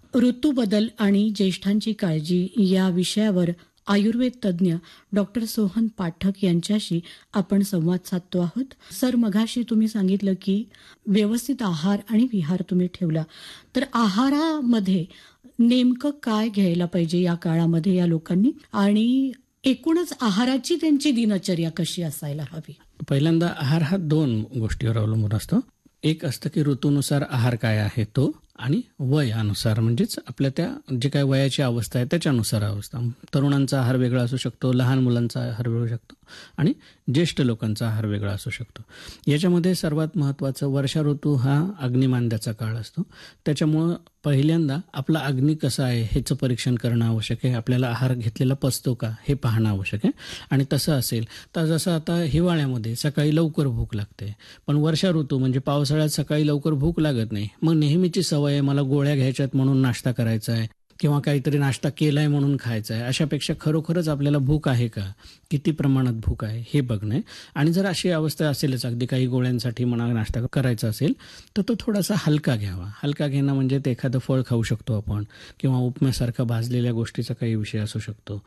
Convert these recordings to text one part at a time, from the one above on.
ऋतू बदल आणि ज्येष्ठांची काळजी या विषयावर आयुर्वेद तज्ज्ञ डॉक्टर सोहन पाठक यांच्याशी आपण संवाद साधतो आहोत. सर, मघाशी तुम्ही सांगितलं की व्यवस्थित आहार आणि विहार तुम्ही ठेवला, तर आहारामध्ये नेमकं काय घ्यायला पाहिजे या काळामध्ये या लोकांनी, आणि एकूणच आहाराची त्यांची दिनचर्या कशी असायला हवी? पहिल्यांदा आहार हा 2 गोष्टीवर अवलंबून असतो. एक असतं की ऋतूनुसार आहार काय आहे तो, आणि वयानुसार म्हणजेच आपल्या त्या जे काय वयाची अवस्था आहे त्याच्यानुसार अवस्था. तरुणांचा आहार वेगळा असू शकतो, लहान मुलांचा आहार वेगळा असू शकतो आणि ज्येष्ठ लोकांचा आहार वेगळा असू शकतो. याच्यामध्ये सर्वात महत्त्वाचं वर्षा ऋतू हा अग्निमांद्याचा काळ असतो. त्याच्यामुळं पहिल्यांदा आपला अग्नी कसा आहे ह्याचं परीक्षण करणं आवश्यक आहे. आपल्याला आहार घेतलेला पचतो का हे पाहणं आवश्यक आहे. आणि तसं असेल तर जसं आता हिवाळ्यामध्ये सकाळी लवकर भूक लागते, पण वर्षा ऋतू म्हणजे पावसाळ्यात सकाळी लवकर भूक लागत नाही. मग नेहमीची सवय आहे मला गोळ्या घ्यायच्यात म्हणून नाश्ता करायचा आहे किंवा काहीतरी नाश्ता केलाय म्हणून खायचा आहे. अशापेक्षा खरोखरच आपल्याला भूक आहे का, किती प्रमाणात भूक आहे हे बघणं. आणि जर अशी अवस्था असेलच अगदी काही गोळ्यांसाठी म्हणा नाश्ता करायचा असेल तर तो थोडासा हलका घ्यावा. हलका घेणं म्हणजे ते एखादं फळ खाऊ शकतो आपण, किंवा उपम्यासारखा भाजलेल्या गोष्टीचा काही विषय असू शकतो,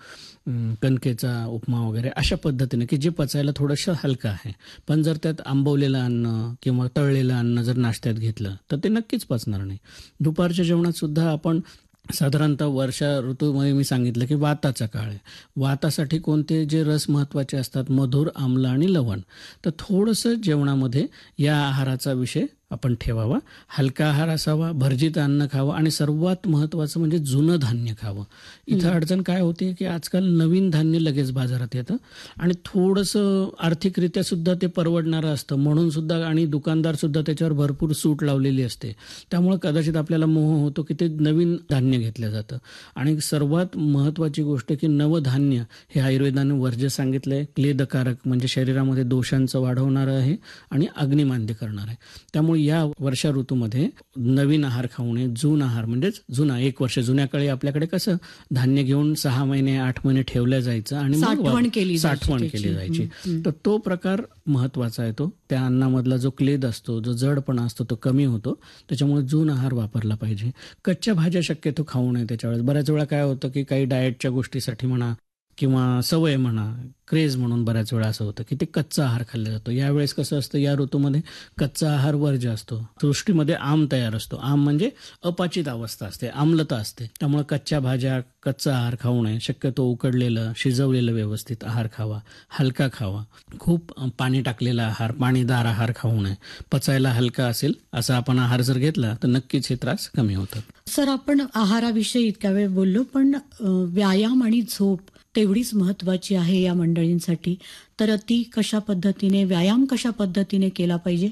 कणकेचा उपमा वगैरे अशा पद्धतीने की जे पचायला थोडंसं हलकं आहे. पण जर त्यात आंबवलेलं अन्न किंवा तळलेलं अन्न जर नाश्त्यात घेतलं तर ते नक्कीच पचणार नाही. दुपारच्या जेवणात सुद्धा आपण साधारणतः वर्षा ऋतूमध्ये मी सांगितलं की वाताचा काळ आहे. वातासाठी कोणते जे रस महत्त्वाचे असतात, मधुर, आम्ल आणि लवण. तर थोडंसं जेवणामध्ये या आहाराचा विषय आपण ठेवावा. हलका आहार असावा, भरजीत अन्न खावं आणि सर्वात महत्त्वाचं म्हणजे जुनं धान्य खावं. इथं अडचण काय होते की आजकाल नवीन धान्य लगेच बाजारात येतं आणि थोडंसं आर्थिकरित्या सुद्धा ते परवडणारं असतं म्हणून सुद्धा, आणि दुकानदार सुद्धा त्याच्यावर भरपूर सूट लावलेली असते. त्यामुळे कदाचित आपल्याला मोह होतो की ते नवीन धान्य घेतलं जातं. आणि सर्वात महत्त्वाची गोष्ट की नवधान्य हे आयुर्वेदाने वर्ज्य सांगितलं आहे. क्लेदकारक म्हणजे शरीरामध्ये दोषांचं वाढवणारं आहे आणि अग्निमांद्य करणार आहे. त्यामुळे या वर्षा ऋतूमध्ये नवीन आहार खाऊ नये. जून आहार म्हणजेच जुना 1 वर्ष, जुन्या काळी आपल्याकडे कसं धान्य घेऊन 6 महिने 8 महिने ठेवलं जायचं आणि साठवण केली जायची. तर तो प्रकार महत्वाचा आहे. तो त्या अन्नामधला जो क्लेद असतो, जो जडपणा असतो तो कमी होतो. त्याच्यामुळे जून आहार वापरला पाहिजे. कच्च्या भाज्या शक्यतो खाऊ नये. त्याच्यावेळेस बऱ्याच वेळा काय होतं की काही डाएटच्या गोष्टीसाठी म्हणा किंवा सवय म्हणा, क्रेज म्हणून बऱ्याच वेळा असं होतं की ते कच्चा आहार खाल्ला जातो. यावेळेस कसं असतं, या ऋतूमध्ये कच्चा आहार वर्ज्य असतो. सृष्टीमध्ये आम तयार असतो. आम म्हणजे अपाचित अवस्था असते, आम्लता असते. त्यामुळे कच्च्या भाज्या, कच्चा आहार खाऊ नये. शक्यतो उकडलेलं, शिजवलेलं व्यवस्थित आहार खावा, हलका खावा. खूप पाणी टाकलेला आहार, पाणीदार आहार खाऊ नये. पचायला हलका असेल असा आपण आहार जर घेतला तर नक्कीच हे त्रास कमी होतात. सर, आपण आहाराविषयी इतक्या वेळ बोललो, पण व्यायाम आणि झोप तेवढीच महत्वाची आहे या मंडळींसाठी. तर ती कशा पद्धतीने, व्यायाम कशा पद्धतीने केला पाहिजे?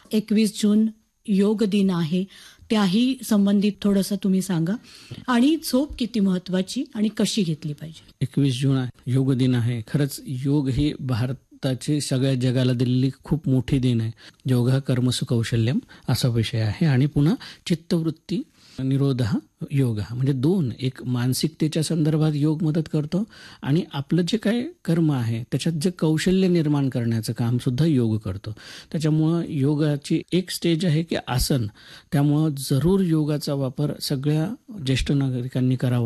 21 जून योग दिन आहे, त्याही संबंधित थोडंसं तुम्ही सांगा. आणि झोप किती महत्वाची आणि कशी घेतली पाहिजे? 21 जून योग दिन आहे. खरंच योग ही भारताची सगळ्या जगाला दिलेली खूप मोठी दिन आहे. योगा कर्मसु कौशल्यम असा विषय आहे. आणि पुन्हा चित्तवृत्ती निरोध योग म्हणजे 2, एक मानसिकतेच्या संदर्भात योग मदत करतो आणि आपलं जे काय कर्म आहे त्याच्यात जे कौशल्य निर्माण करण्याचं काम सुद्धा योग करतो. त्याच्यामुळं योगाची एक स्टेज आहे की आसन. त्यामुळं जरूर योगाचा वापर सगळ्या ज्येष्ठ नागरिकांनी करावा.